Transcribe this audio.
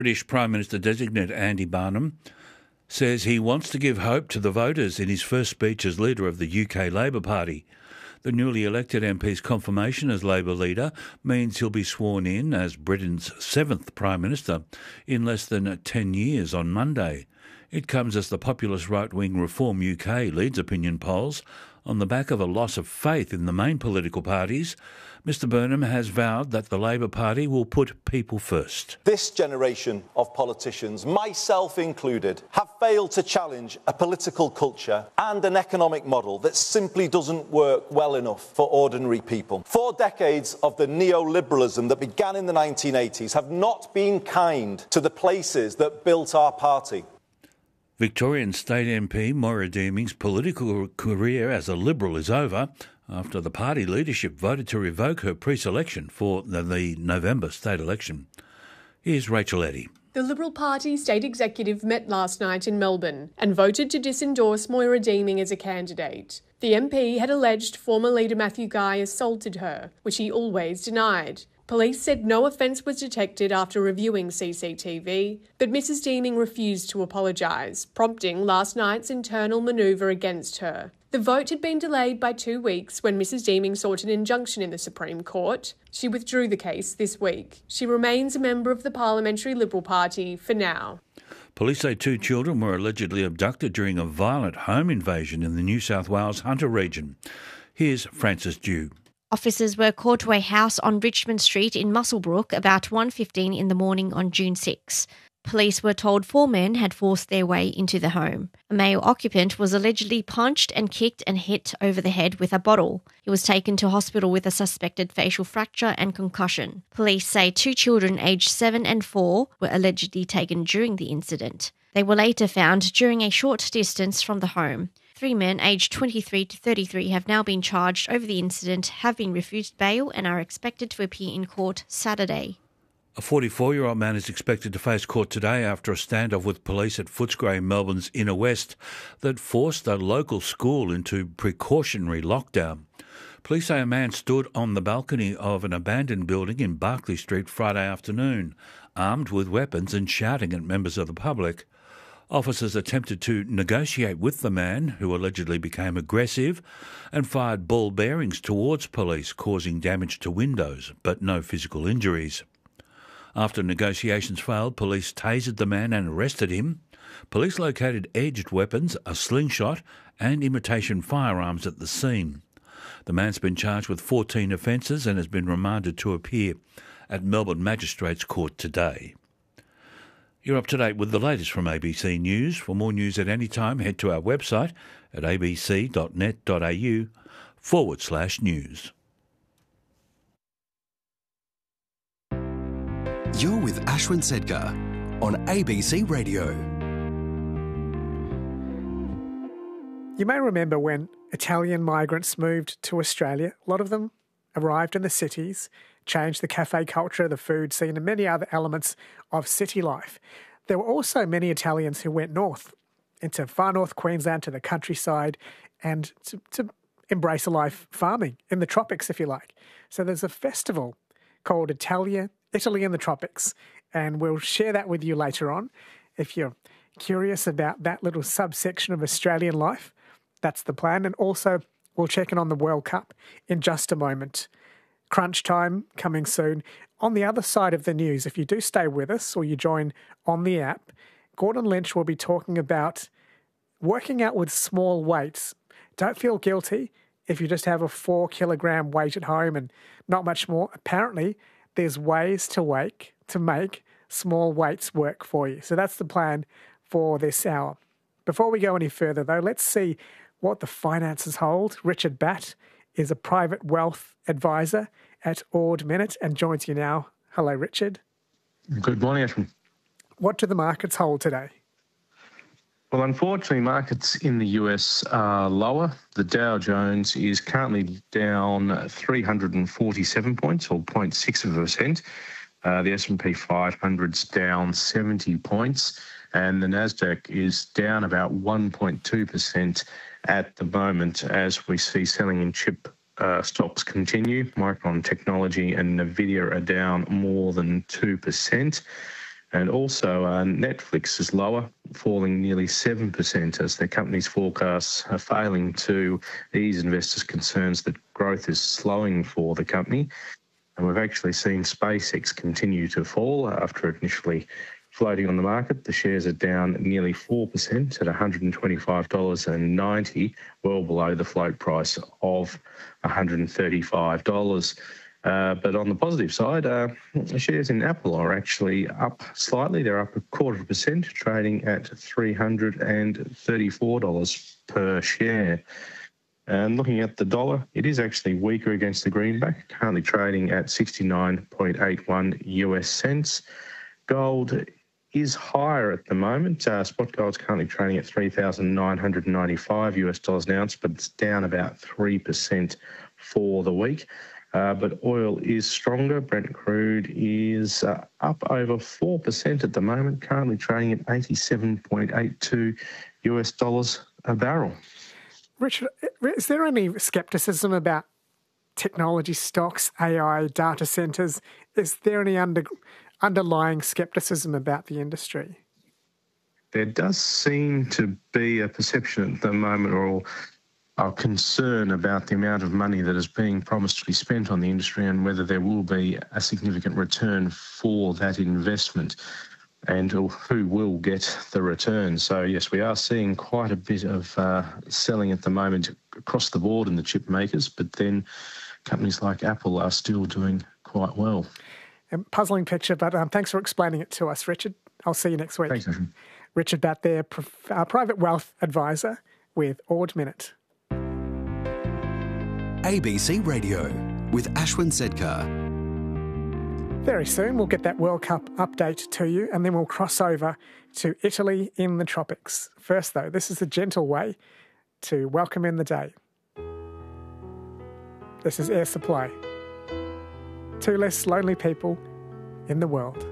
British Prime Minister-designate Andy Barnum says he wants to give hope to the voters in his first speech as leader of the UK Labor Party. The newly elected MP's confirmation as Labor leader means he'll be sworn in as Britain's seventh Prime Minister in less than 10 years on Monday. It comes as the populist right-wing Reform UK leads opinion polls on the back of a loss of faith in the main political parties. Mr Burnham has vowed that the Labor Party will put people first. This generation of politicians, myself included, have failed to challenge a political culture and an economic model that simply doesn't work well enough for ordinary people. 4 decades of the neoliberalism that began in the 1980s have not been kind to the places that built our party. Victorian State MP Moira Deeming's political career as a Liberal is over after the party leadership voted to revoke her pre-selection for the November state election. Here's Rachel Eddy. The Liberal Party state executive met last night in Melbourne and voted to disendorse Moira Deeming as a candidate. The MP had alleged former leader Matthew Guy assaulted her, which he always denied. Police said no offence was detected after reviewing CCTV, but Mrs Deeming refused to apologise, prompting last night's internal manoeuvre against her. The vote had been delayed by 2 weeks when Mrs Deeming sought an injunction in the Supreme Court. She withdrew the case this week. She remains a member of the Parliamentary Liberal Party for now. Police say 2 children were allegedly abducted during a violent home invasion in the New South Wales Hunter region. Here's Francis Dew. Officers were called to a house on Richmond Street in Muswellbrook about 1:15 in the morning on June 6. Police were told 4 men had forced their way into the home. A male occupant was allegedly punched and kicked and hit over the head with a bottle. He was taken to hospital with a suspected facial fracture and concussion. Police say 2 children aged 7 and 4 were allegedly taken during the incident. They were later found during a short distance from the home. 3 men aged 23 to 33 have now been charged over the incident, have been refused bail and are expected to appear in court Saturday. A 44-year-old man is expected to face court today after a standoff with police at Footscray, Melbourne's inner west, that forced a local school into precautionary lockdown. Police say a man stood on the balcony of an abandoned building in Barclay Street Friday afternoon, armed with weapons and shouting at members of the public. Officers attempted to negotiate with the man, who allegedly became aggressive, and fired ball bearings towards police, causing damage to windows, but no physical injuries. After negotiations failed, police tasered the man and arrested him. Police located edged weapons, a slingshot, and imitation firearms at the scene. The man's been charged with 14 offences and has been remanded to appear at Melbourne Magistrates Court today. You're up to date with the latest from ABC News. For more news at any time, head to our website at abc.net.au/news. You're with Ashwin Sedgar on ABC Radio. You may remember when Italian migrants moved to Australia. A lot of them arrived in the cities, changed the cafe culture, the food scene, and many other elements of city life. There were also many Italians who went north, into far north Queensland, to the countryside, and to embrace a life farming in the tropics, if you like. So there's a festival called Italy in the Tropics, and we'll share that with you later on. If you're curious about that little subsection of Australian life, that's the plan. And also, we'll check in on the World Cup in just a moment. Crunch time coming soon. On the other side of the news, if you do stay with us or you join on the app, Gordon Lynch will be talking about working out with small weights. Don't feel guilty if you just have a 4-kilogram weight at home and not much more. Apparently, there's ways to make small weights work for you. So that's the plan for this hour. Before we go any further, though, let's see what the finances hold. Richard Batt is a private wealth advisor at Ord Minnett and joins you now. Hello, Richard. Good morning, Ashwin. What do the markets hold today? Well, unfortunately, markets in the US are lower. The Dow Jones is currently down 347 points, or 0.6%. The S&P 500's down 70 points, and the Nasdaq is down about 1.2% at the moment as we see selling in chip stocks continue. Micron Technology and Nvidia are down more than 2%. And also Netflix is lower, falling nearly 7% as their company's forecasts are failing to ease investors' concerns that growth is slowing for the company. And we've actually seen SpaceX continue to fall after initially floating on the market. The shares are down nearly 4% at $125.90, well below the float price of $135. But on the positive side, the shares in Apple are actually up slightly. They're up 0.25%, trading at $334 per share. And looking at the dollar, it is actually weaker against the greenback, currently trading at 69.81 US cents. Gold is higher at the moment. Spot gold's currently trading at $3,995 US dollars an ounce, but it's down about 3% for the week. But oil is stronger. Brent crude is up over 4% at the moment, currently trading at $87.82 US dollars a barrel. Richard, is there any scepticism about technology stocks, AI, data centres? Is there any underlying scepticism about the industry? There does seem to be a perception at the moment, or a concern about the amount of money that is being promised to be spent on the industry and whether there will be a significant return for that investment and who will get the return. So, yes, we are seeing quite a bit of selling at the moment across the board in the chip makers, but then companies like Apple are still doing quite well. A puzzling picture, but thanks for explaining it to us, Richard. I'll see you next week. Thanks, Ashwin. Richard Batt there, private wealth advisor with Ord Minnett. ABC Radio with Ashwin Sedkar. Very soon we'll get that World Cup update to you, and then we'll cross over to Italy in the tropics. First, though, this is a gentle way to welcome in the day. This is Air Supply. 2 less lonely people in the world.